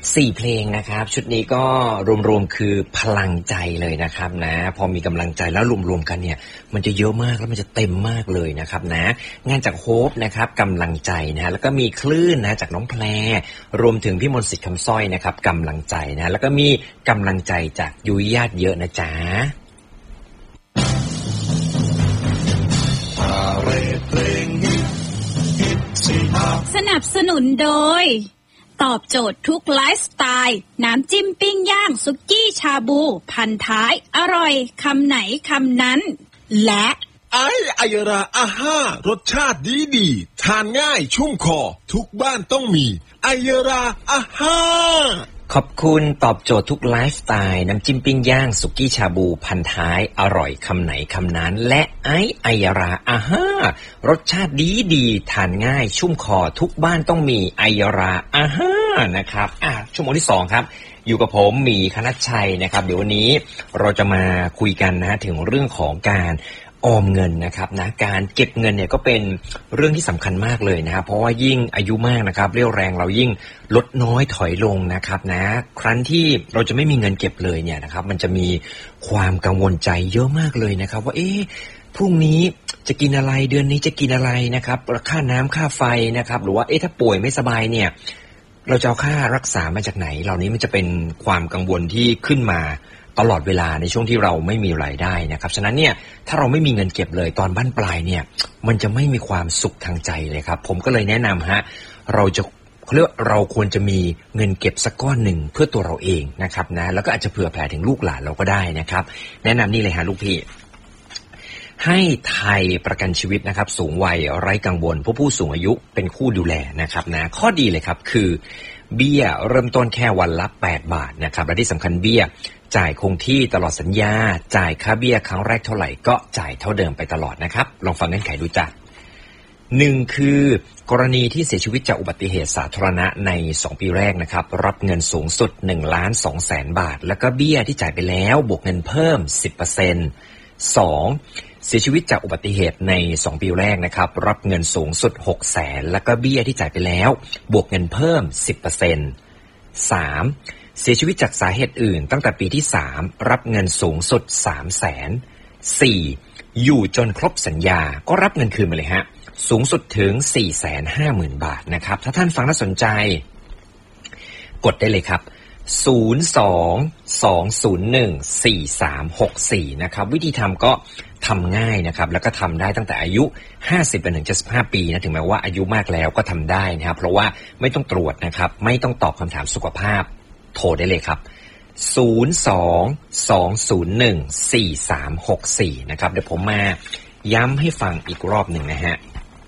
4 เพลงนะครับชุดนี้ก็รวมๆคือพลังใจเลยนะครับนะพอมีกำลังใจแล้วรวมๆกันเนี่ยมันจะเยอะมากแล้วมันจะเต็มมากเลยนะครับนะงานจากโฮปนะครับกำลังใจนะแล้วก็มีคลื่นนะจากน้องแพรรวมถึงพี่มนต์สิทธิ์คำสร้อยนะครับกำลังใจนะแล้วก็มีกำลังใจจากยุ้ยญาติเยอะนะจ๊ะสนับสนุนโดยตอบโจทย์ทุกไลฟ์สไตล์น้ำจิ้มปิ้งย่างสุกี้ชาบูพันท้ายอร่อยคำไหนคำนั้นและไอยราอาห้ารสชาติดีทานง่ายชุ่มคอทุกบ้านต้องมีไอยราอาห้าขอบคุณตอบโจทย์ทุกไลฟ์สไตล์น้ำจิ้มปิ้งย่างสุกี้ชาบูพันท้ายอร่อยคำไหนคำนั้นและไอยราอาห้ารสชาติดีทานง่ายชุ่มคอทุกบ้านต้องมีไอยราอาห้านะครับชั่วโมงที่2ครับอยู่กับผมหมีคณัชชัยนะครับเดี๋ยววันนี้เราจะมาคุยกันนะถึงเรื่องของการออมเงินนะครับนะการเก็บเงินเนี่ยก็เป็นเรื่องที่สำคัญมากเลยนะครับเพราะว่ายิ่งอายุมากนะครับเรี่ยวแรงเรายิ่งลดน้อยถอยลงนะครับนะครั้นที่เราจะไม่มีเงินเก็บเลยเนี่ยนะครับมันจะมีความกังวลใจเยอะมากเลยนะครับว่าพรุ่งนี้จะกินอะไรเดือนนี้จะกินอะไรนะครับค่าน้ำค่าไฟนะครับหรือว่าถ้าป่วยไม่สบายเนี่ยเราจะเอาค่ารักษามาจากไหนเหล่านี้มันจะเป็นความกังวลที่ขึ้นมาตลอดเวลาในช่วงที่เราไม่มีรายได้นะครับฉะนั้นเนี่ยถ้าเราไม่มีเงินเก็บเลยตอนบั้นปลายเนี่ยมันจะไม่มีความสุขทางใจเลยครับผมก็เลยแนะนำเราควรจะมีเงินเก็บสักก้อนหนึ่งเพื่อตัวเราเองนะครับนะแล้วก็อาจจะเผื่อแผ่ถึงลูกหลานเราก็ได้นะครับแนะนำนี่เลยฮะลูกพี่ให้ไทยประกันชีวิตนะครับสูงวัยไร้กังวลผู้สูงอายุเป็นคู่ดูแลนะครับนะข้อดีเลยครับคือเบี้ยเริ่มต้นแค่วันละ8 บาทนะครับและที่สำคัญเบี้ยจ่ายคงที่ตลอดสัญญาจ่ายค่าเบี้ยครั้งแรกเท่าไหร่ก็จ่ายเท่าเดิมไปตลอดนะครับลองฟังเงื่อนไขดูจ้ะ1คือกรณีที่เสียชีวิตจากอุบัติเหตุสาธารณะใน2 ปีแรกนะครับรับเงินสูงสุด 1,200,000 บาทแล้วก็เบี้ยที่จ่ายไปแล้วบวกเงินเพิ่ม 10% 2เสียชีวิตจากอุบัติเหตุใน2 ปีแรกนะครับรับเงินสูงสุด 600,000แล้วก็เบี้ยที่จ่ายไปแล้วบวกเงินเพิ่ม 10% 3เสียชีวิตจากสาเหตุอื่นตั้งแต่ปีที่3รับเงินสูงสุด 300,000 4อยู่จนครบสัญญาก็รับเงินคืนมาเลยฮะสูงสุดถึง 450,000 บาทนะครับถ้าท่านฟังน่าสนใจกดได้เลยครับ02-201-4364นะครับวิธีทำก็ทำง่ายนะครับแล้วก็ทำได้ตั้งแต่อายุ50ไปถึง75ปีนะถึงแม้ว่าอายุมากแล้วก็ทำได้นะครับเพราะว่าไม่ต้องตรวจนะครับไม่ต้องตอบคำถามสุขภาพโทรได้เลยครับ02-201-4364นะครับเดี๋ยวผมมาย้ำให้ฟังอีกรอบหนึ่งนะฮะ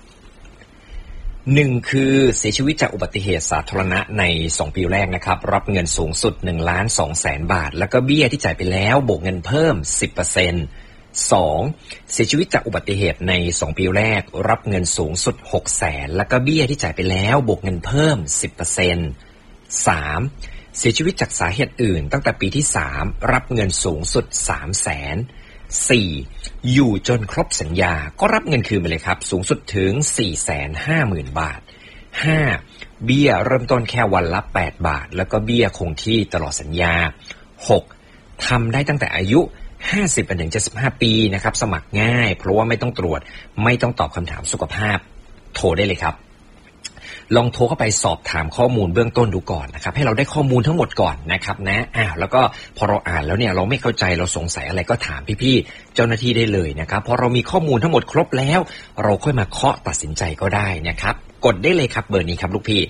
1คือเสียชีวิตจากอุบัติเหตุสาธารณะใน2 ปีแรกนะครับรับเงินสูงสุด 1,200,000 บาทแล้วก็เบี้ยที่จ่ายไปแล้วบวกเงินเพิ่ม 10% 2เสียชีวิตจากอุบัติเหตุใน2 ปีแรกรับเงินสูงสุด 600,000แล้วก็เบี้ยที่จ่ายไปแล้วบวกเงินเพิ่ม 10% 3เสียชีวิตจากสาเหตุอื่นตั้งแต่ปีที่3รับเงินสูงสุด 300,000 4อยู่จนครบสัญญาก็รับเงินคืนไปเลยครับสูงสุดถึง 450,000 บาท 5เบี้ยเริ่มต้นแค่วันละ8 บาทแล้วก็เบี้ยคงที่ตลอดสัญญา6ทำได้ตั้งแต่อายุ50ไปถึง75ปีนะครับสมัครง่ายเพราะว่าไม่ต้องตรวจไม่ต้องตอบคำถามสุขภาพโทรได้เลยครับลองโทรเข้าไปสอบถามข้อมูลเบื้องต้นดูก่อนนะครับให้เราได้ข้อมูลทั้งหมดก่อนนะครับนะแล้วก็พอเราอ่านแล้วเนี่ยเราไม่เข้าใจเราสงสัยอะไรก็ถามพี่ๆเจ้าหน้าที่ได้เลยนะครับพอเรามีข้อมูลทั้งหมดครบแล้วเราค่อยมาเคาะตัดสินใจก็ได้นะครับกดได้เลยครับเบอร์นี้ครับลูกพี่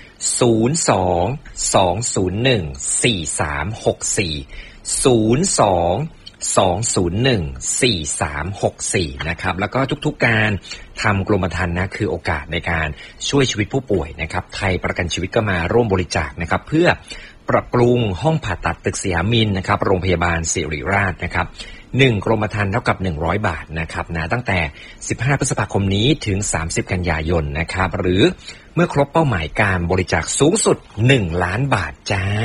02-201-436402-201-4364นะครับแล้วก็ทุกๆการทำกรมธรรม์นะคือโอกาสในการช่วยชีวิตผู้ป่วยนะครับไทยประกันชีวิตก็มาร่วมบริจาคนะครับเพื่อปรับปรุงห้องผ่าตัดตึกสยามินนะครับโรงพยาบาลศิริราชนะครับ1กรมธรรม์เท่ากับ100 บาทนะครับนะตั้งแต่15 พฤษภาคมนี้ถึง30 กันยายนนะครับหรือเมื่อครบเป้าหมายการบริจาคสูงสุด1 ล้านบาทจ้า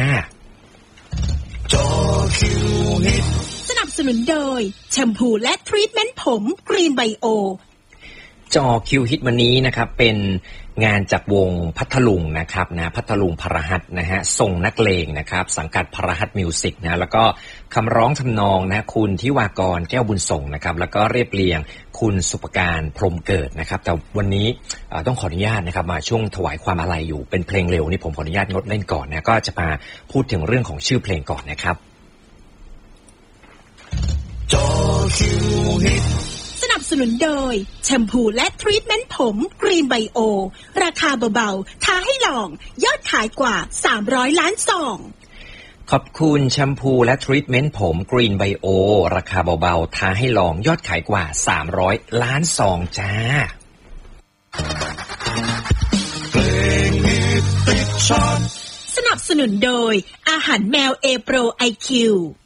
สนับสนุนโดยแชมพูและทรีทเมนต์ผมกรีนไบโอจอคิวฮิตวันนี้นะครับเป็นงานจากวงพัทลุงนะครับนะพัทลุงพรหัสนะฮะส่งนักเลงนะครับสังกัดพรหัสมิวสิกนะแล้วก็คำร้องทำนองนะคุณทิวากรแก้วบุญส่งนะครับแล้วก็เรียบเรียงคุณสุปการพรหมเกิดนะครับแต่วันนี้ต้องขออนุญาตนะครับมาช่วงถวายความอาลัยอยู่เป็นเพลงเร็วนี่ผมขออนุญาตงดเล่นก่อนนะก็จะมาพูดถึงเรื่องของชื่อเพลงก่อนนะครับสนับสนุนโดยแชมพูและทรีทเมนต์ผมกรีนไบโอราคาเบาๆท้าให้ลองยอดขายกว่า300ล้านซองขอบคุณแชมพูและทรีทเมนต์ผมกรีนไบโอราคาเบาๆท้าให้ลองยอดขายกว่า300ล้านซองจ้าสนับสนุนโดยอาหารแมวเอโปรไอคิว